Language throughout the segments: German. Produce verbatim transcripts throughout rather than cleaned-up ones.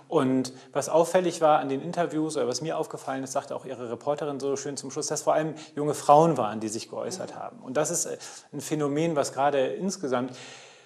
Und was auffällig war an den Interviews, oder was mir aufgefallen ist, sagte auch Ihre Reporterin so schön zum Schluss, dass vor allem junge Frauen waren, die sich geäußert haben. Und das ist ein Phänomen, was gerade insgesamt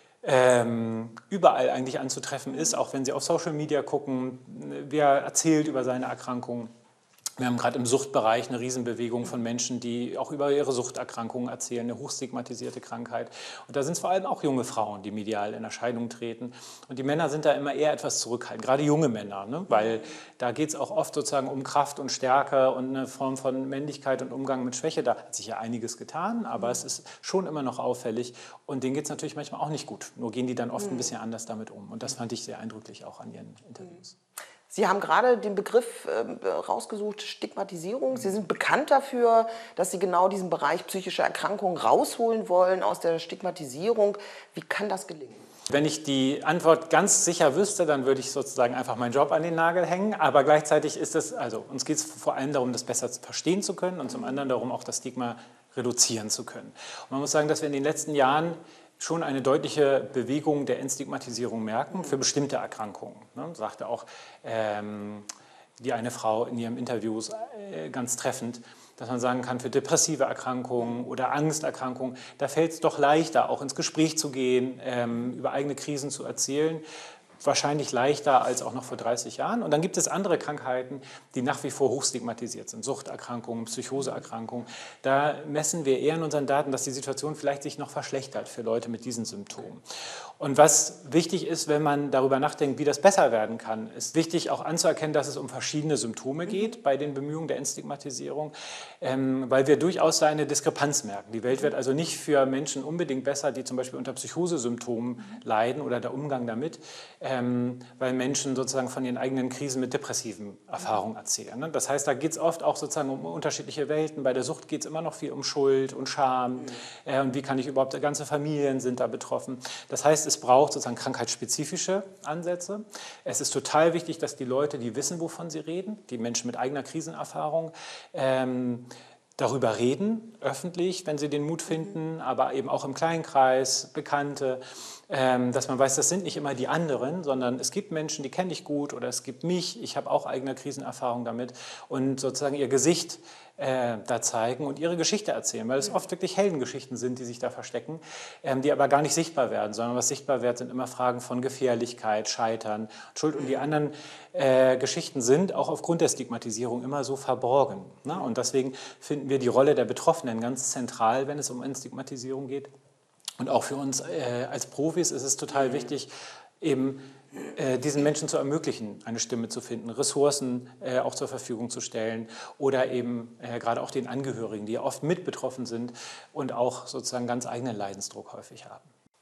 ähm, überall eigentlich anzutreffen ist, auch wenn Sie auf Social Media gucken, wer erzählt über seine Erkrankung. Wir haben gerade im Suchtbereich eine Riesenbewegung von Menschen, die auch über ihre Suchterkrankungen erzählen, eine hochstigmatisierte Krankheit. Und da sind es vor allem auch junge Frauen, die medial in Erscheinung treten. Und die Männer sind da immer eher etwas zurückhaltend, gerade junge Männer, ne? Weil da geht es auch oft sozusagen um Kraft und Stärke und eine Form von Männlichkeit und Umgang mit Schwäche. Da hat sich ja einiges getan, aber es ist schon immer noch auffällig. Und denen geht es natürlich manchmal auch nicht gut. Nur gehen die dann oft ein bisschen anders damit um. Und das fand ich sehr eindrücklich auch an Ihren Interviews. Sie haben gerade den Begriff äh, rausgesucht, Stigmatisierung. Sie sind bekannt dafür, dass Sie genau diesen Bereich psychische Erkrankungen rausholen wollen aus der Stigmatisierung. Wie kann das gelingen? Wenn ich die Antwort ganz sicher wüsste, dann würde ich sozusagen einfach meinen Job an den Nagel hängen. Aber gleichzeitig ist es, also uns geht es vor allem darum, das besser verstehen zu können und zum anderen darum, auch das Stigma reduzieren zu können. Und man muss sagen, dass wir in den letzten Jahren schon eine deutliche Bewegung der Entstigmatisierung merken für bestimmte Erkrankungen. Ne, sagte auch ähm, die eine Frau in ihrem Interview äh, ganz treffend, dass man sagen kann, für depressive Erkrankungen oder Angsterkrankungen, da fällt es doch leichter, auch ins Gespräch zu gehen, ähm, über eigene Krisen zu erzählen. Wahrscheinlich leichter als auch noch vor dreißig Jahren. Und dann gibt es andere Krankheiten, die nach wie vor hochstigmatisiert sind. Suchterkrankungen, Psychoseerkrankungen. Da messen wir eher in unseren Daten, dass die Situation vielleicht sich noch verschlechtert für Leute mit diesen Symptomen. Und was wichtig ist, wenn man darüber nachdenkt, wie das besser werden kann, ist wichtig auch anzuerkennen, dass es um verschiedene Symptome geht bei den Bemühungen der Entstigmatisierung, ähm, weil wir durchaus da eine Diskrepanz merken. Die Welt wird also nicht für Menschen unbedingt besser, die zum Beispiel unter Psychosesymptomen leiden oder der Umgang damit, ähm, weil Menschen sozusagen von ihren eigenen Krisen mit depressiven Erfahrungen erzählen. Ne? Das heißt, da geht es oft auch sozusagen um unterschiedliche Welten. Bei der Sucht geht es immer noch viel um Schuld und Scham. Äh, und wie kann ich überhaupt, ganze Familien sind da betroffen. Das heißt, es braucht sozusagen krankheitsspezifische Ansätze. Es ist total wichtig, dass die Leute, die wissen, wovon sie reden, die Menschen mit eigener Krisenerfahrung, ähm, darüber reden, öffentlich, wenn sie den Mut finden, aber eben auch im Kleinkreis, Bekannte, ähm, dass man weiß, das sind nicht immer die anderen, sondern es gibt Menschen, die kenne ich gut oder es gibt mich, ich habe auch eigene Krisenerfahrung damit und sozusagen ihr Gesicht äh, da zeigen und ihre Geschichte erzählen, weil es oft wirklich Heldengeschichten sind, die sich da verstecken, ähm, die aber gar nicht sichtbar werden, sondern was sichtbar wird, sind immer Fragen von Gefährlichkeit, Scheitern, Schuld und die anderen äh, Geschichten sind auch aufgrund der Stigmatisierung immer so verborgen. Ne? Und deswegen finden wir die Rolle der Betroffenen ganz zentral, wenn es um Entstigmatisierung geht. Und auch für uns äh, als Profis ist es total wichtig, eben äh, diesen Menschen zu ermöglichen, eine Stimme zu finden, Ressourcen äh, auch zur Verfügung zu stellen oder eben äh, gerade auch den Angehörigen, die ja oft mit betroffen sind und auch sozusagen ganz eigenen Leidensdruck häufig haben.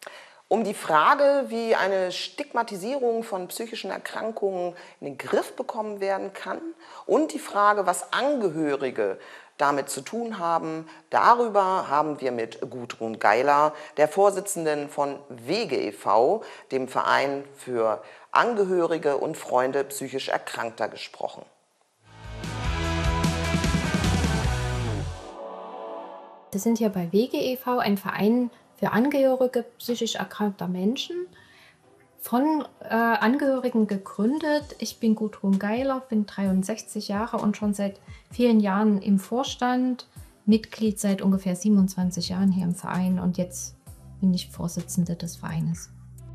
Um die Frage, wie eine Stigmatisierung von psychischen Erkrankungen in den Griff bekommen werden kann und die Frage, was Angehörige damit zu tun haben, darüber haben wir mit Gudrun Geiler, der Vorsitzenden von Wege e V, dem Verein für Angehörige und Freunde psychisch Erkrankter, gesprochen. Wir sind hier bei Wege e V, ein Verein für Angehörige psychisch erkrankter Menschen, von äh, Angehörigen gegründet. Ich bin Gudrun Geiler, bin dreiundsechzig Jahre und schon seit vielen Jahren im Vorstand, Mitglied seit ungefähr siebenundzwanzig Jahren hier im Verein und jetzt bin ich Vorsitzende des Vereines.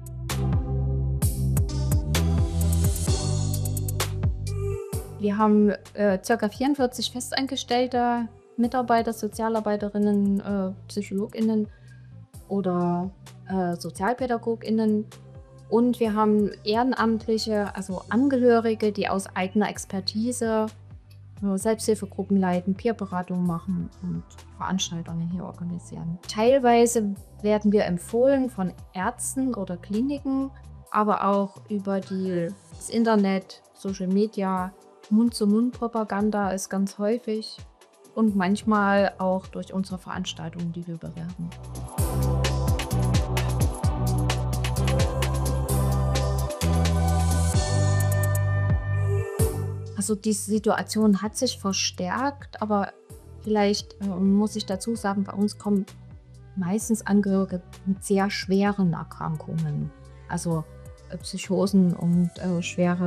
Wir haben äh, ca. vierundvierzig festangestellte Mitarbeiter, Sozialarbeiterinnen, äh, PsychologInnen oder äh, SozialpädagogInnen. Und wir haben Ehrenamtliche, also Angehörige, die aus eigener Expertise äh, Selbsthilfegruppen leiten, Peerberatungen machen und Veranstaltungen hier organisieren. Teilweise werden wir empfohlen von Ärzten oder Kliniken, aber auch über die, das Internet, Social Media, Mund-zu-Mund-Propaganda ist ganz häufig und manchmal auch durch unsere Veranstaltungen, die wir bewerben. Also die Situation hat sich verstärkt, aber vielleicht äh, muss ich dazu sagen, bei uns kommen meistens Angehörige mit sehr schweren Erkrankungen, also äh, Psychosen und äh, schwere